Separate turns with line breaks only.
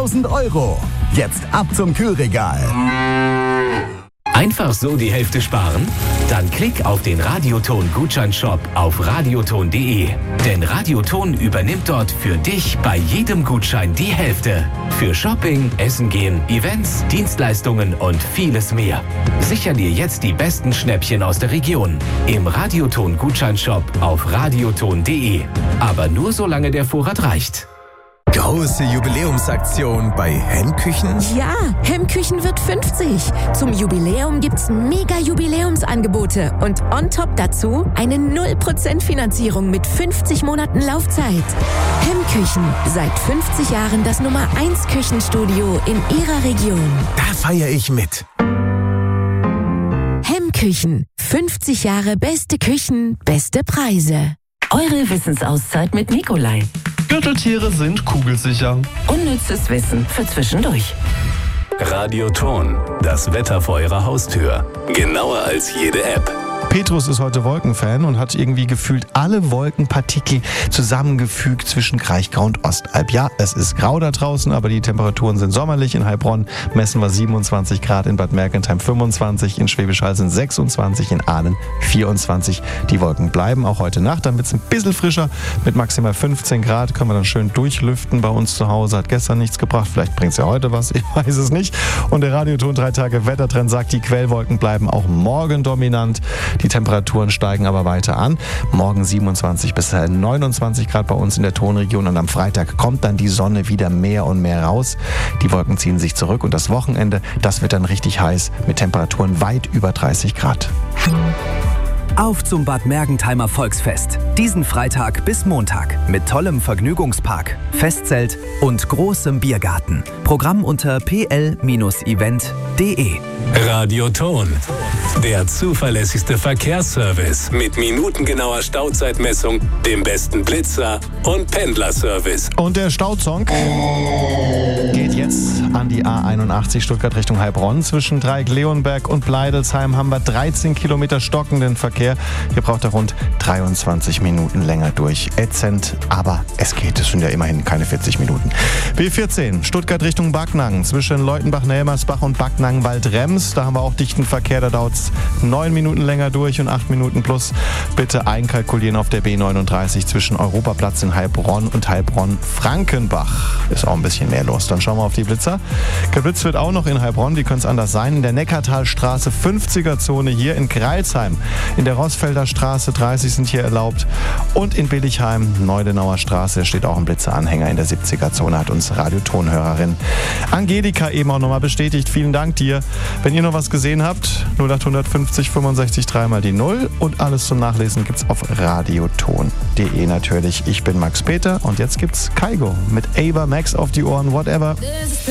1.000 €. Jetzt ab zum Kühlregal.
Einfach so die Hälfte sparen? Dann klick auf den Radioton-Gutscheinshop auf radioton.de. Denn Radioton übernimmt dort für dich bei jedem Gutschein die Hälfte. Für Shopping, Essen gehen, Events, Dienstleistungen und vieles mehr. Sicher dir jetzt die besten Schnäppchen aus der Region. Im Radioton-Gutscheinshop auf radioton.de. Aber nur solange der Vorrat reicht.
Große Jubiläumsaktion bei Hemmküchen?
Ja, Hemmküchen wird 50. Zum Jubiläum gibt's mega Jubiläumsangebote und on top dazu eine 0% Finanzierung mit 50 Monaten Laufzeit. Hemmküchen, seit 50 Jahren das Nummer 1 Küchenstudio in Ihrer Region.
Da feiere ich mit.
Hemmküchen, 50 Jahre beste Küchen, beste Preise.
Eure Wissensauszeit mit Nikolai.
Gürteltiere sind kugelsicher.
Unnützes Wissen für zwischendurch.
Radioton, das Wetter vor eurer Haustür. Genauer als jede App.
Petrus ist heute Wolkenfan und hat irgendwie gefühlt alle Wolkenpartikel zusammengefügt zwischen Kraichgau und Ostalb. Ja, es ist grau da draußen, aber die Temperaturen sind sommerlich. In Heilbronn messen wir 27 Grad, in Bad Mergentheim 25, in Schwäbisch Hall sind 26, in Ahlen 24. Die Wolken bleiben auch heute Nacht, dann wird es ein bisschen frischer. Mit maximal 15 Grad können wir dann schön durchlüften bei uns zu Hause. Hat gestern nichts gebracht, vielleicht bringt es ja heute was, ich weiß es nicht. Und der Radioton 3 Tage Wettertrend sagt, die Quellwolken bleiben auch morgen dominant. Die Temperaturen steigen aber weiter an. Morgen 27 bis 29 Grad bei uns in der Tonregion und am Freitag kommt dann die Sonne wieder mehr und mehr raus. Die Wolken ziehen sich zurück und das Wochenende, das wird dann richtig heiß mit Temperaturen weit über 30 Grad.
Auf zum Bad Mergentheimer Volksfest. Diesen Freitag bis Montag mit tollem Vergnügungspark, Festzelt und großem Biergarten. Programm unter pl-event.de.
Radioton, der zuverlässigste Verkehrsservice mit minutengenauer Stauzeitmessung, dem besten Blitzer und Pendlerservice.
Und der Stausong geht jetzt an die A81 Stuttgart Richtung Heilbronn. Zwischen Dreieck-Leonberg und Bleidelsheim haben wir 13 Kilometer stockenden Verkehr. Hier braucht er rund 23 Minuten länger durch. Ätzend, aber es geht. Es sind ja immerhin keine 40 Minuten. B14 Stuttgart Richtung Backnang. Zwischen Leutenbach-Nelmersbach und Backnang-Waldrems. Da haben wir auch dichten Verkehr. Da dauert es 9 Minuten länger durch und 8 Minuten plus. Bitte einkalkulieren auf der B39 zwischen Europaplatz in Heilbronn und Heilbronn-Frankenbach. Ist auch ein bisschen mehr los. Dann schauen wir auf die Blitzer. Geblitzt wird auch noch in Heilbronn. Wie könnte es anders sein? In der Neckartalstraße 50er-Zone hier in Greilsheim. In der Rossfelder Straße 30 sind hier erlaubt. Und in Billigheim, Neudenauer Straße, steht auch ein Blitzeranhänger in der 70er-Zone, hat uns Radiotonhörerin Angelika eben auch nochmal bestätigt. Vielen Dank dir. Wenn ihr noch was gesehen habt, 0850 65 3 mal die 0 und alles zum Nachlesen gibt's auf radioton.de natürlich. Ich bin Max Peter und jetzt gibt's Kaigo mit Ava Max auf die Ohren, whatever.